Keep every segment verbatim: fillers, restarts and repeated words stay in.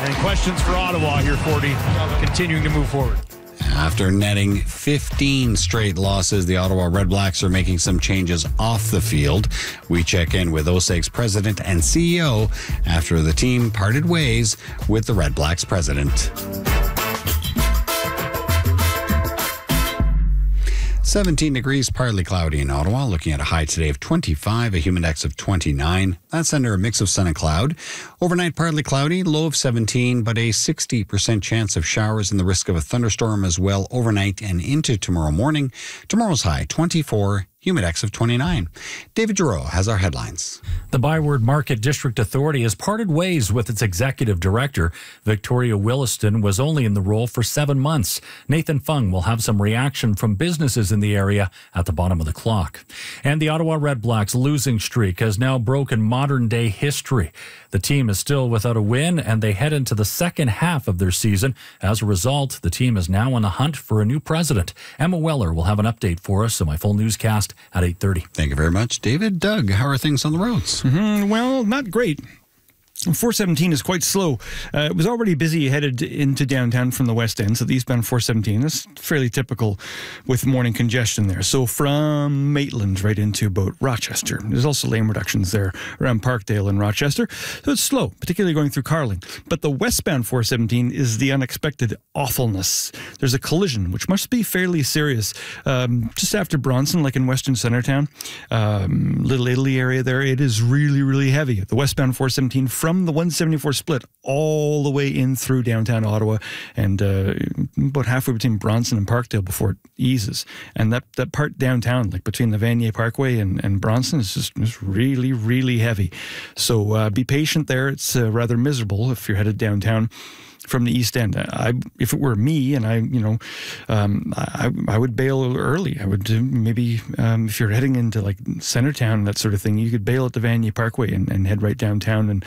And questions for Ottawa here, forty, continuing to move forward. After netting fifteen straight losses, the Ottawa Redblacks are making some changes off the field. We check in with O S E G's president and C E O after the team parted ways with the Redblacks president. seventeen degrees, partly cloudy in Ottawa. Looking at a high today of twenty-five, a humid index of twenty-nine. That's under a mix of sun and cloud. Overnight, partly cloudy, low of seventeen, but a sixty percent chance of showers and the risk of a thunderstorm as well overnight and into tomorrow morning. Tomorrow's high, twenty-four, humid index of twenty-nine. David Giroux has our headlines. The Byward Market District Authority has parted ways with its executive director. Victoria Williston was only in the role for seven months. Nathan Fung will have some reaction from businesses in the area at the bottom of the clock. And the Ottawa Redblacks losing streak has now broken modern-day history. The team is still without a win, and they head into the second half of their season. As a result, the team is now on the hunt for a new president. Emma Weller will have an update for us in my full newscast at eight thirty. Thank you very much, David. Doug, how are things on the roads? Mm-hmm. Well, not great. four seventeen is quite slow. Uh, it was already busy headed into downtown from the west end, so the eastbound four seventeen is fairly typical with morning congestion there. So from Maitland right into about Rochester. There's also lane reductions there around Parkdale and Rochester. So it's slow, particularly going through Carling. But the westbound four seventeen is the unexpected awfulness. There's a collision, which must be fairly serious. Um, just after Bronson, like in Western Centertown, um, Little Italy area there, it is really, really heavy. The westbound four seventeen from the one seventy-four split all the way in through downtown Ottawa and uh, about halfway between Bronson and Parkdale before it eases. And that, that part downtown, like between the Vanier Parkway and, and Bronson, is just, just really, really heavy. So uh, be patient there. It's uh, rather miserable if you're headed downtown from the east end. I, if it were me, and I, you know, um, I, I would bail early. I would uh, maybe, um, if you're heading into like Centertown, that sort of thing, you could bail at the Vanier Parkway and, and head right downtown and,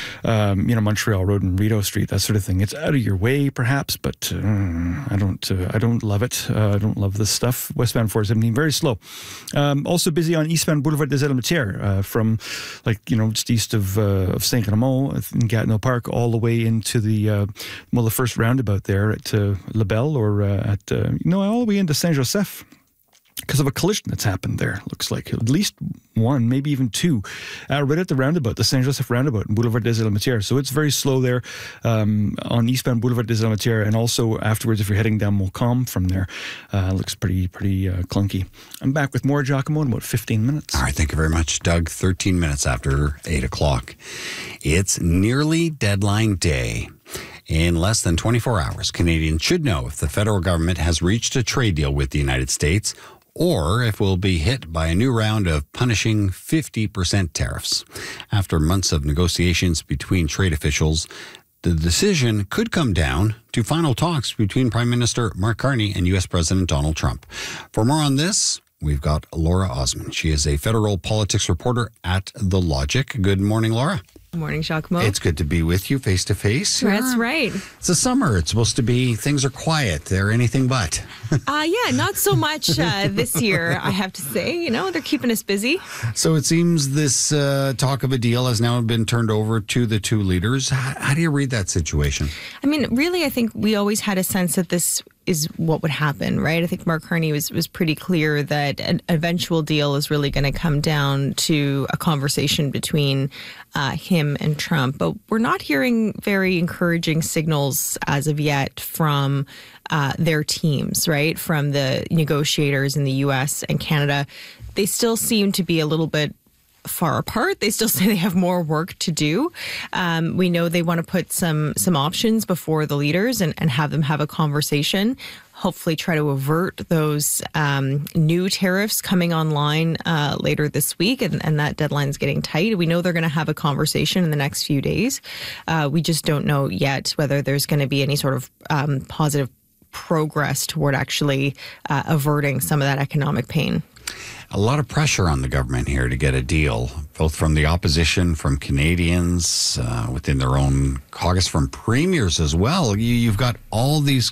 um, you know, Montreal Road and Rideau Street, that sort of thing. It's out of your way, perhaps, but uh, I don't, uh, I don't love it. Uh, I don't love this stuff. Westbound four seventeen, very slow. Um, also busy on eastbound Boulevard des Elementaires, uh, from like, you know, just east of, uh, of Saint Raymond in Gatineau Park all the way into the, uh, well, the first roundabout there at uh, Lebel or uh, at, uh, you know, all the way into Saint Joseph because of a collision that's happened there, looks like. At least one, maybe even two, uh, right at the roundabout, the Saint Joseph roundabout in Boulevard des Elementaires. So it's very slow there um, on eastbound Boulevard des Elementaires, and also afterwards if you're heading down Montcalm from there. Uh, looks pretty, pretty uh, clunky. I'm back with more Giacomo in about fifteen minutes. All right, thank you very much, Doug. thirteen minutes after eight o'clock. It's nearly deadline day. In less than twenty-four hours, Canadians should know if the federal government has reached a trade deal with the United States or if we'll be hit by a new round of punishing fifty percent tariffs. After months of negotiations between trade officials, the decision could come down to final talks between Prime Minister Mark Carney and U S President Donald Trump. For more on this, we've got Laura Osman. She is a federal politics reporter at The Logic. Good morning, Laura. Good morning, Giacomo. It's good to be with you face to face. That's right. It's the summer. It's supposed to be, things are quiet. They're anything but. uh, yeah, not so much uh, this year, I have to say. You know, they're keeping us busy. So it seems this uh, talk of a deal has now been turned over to the two leaders. How, how do you read that situation? I mean, really, I think we always had a sense that this is what would happen, right? I think Mark Carney was, was pretty clear that an eventual deal is really going to come down to a conversation between uh, him and Trump. But we're not hearing very encouraging signals as of yet from uh, their teams, right? From the negotiators in the U S and Canada. They still seem to be a little bit far apart. They still say they have more work to do. Um, we know they want to put some some options before the leaders and, and have them have a conversation, hopefully try to avert those um, new tariffs coming online uh, later this week, and, and that deadline's getting tight. We know they're going to have a conversation in the next few days. Uh, we just don't know yet whether there's going to be any sort of um, positive progress toward actually uh, averting some of that economic pain. A lot of pressure on the government here to get a deal, both from the opposition, from Canadians, uh, within their own caucus, from premiers as well. You, you've got all these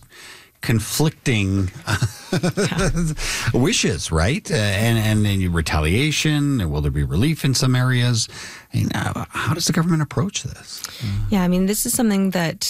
conflicting wishes, right? Uh, and, and then retaliation. Will there be relief in some areas? I mean, uh, how does the government approach this? Yeah, I mean, this is something that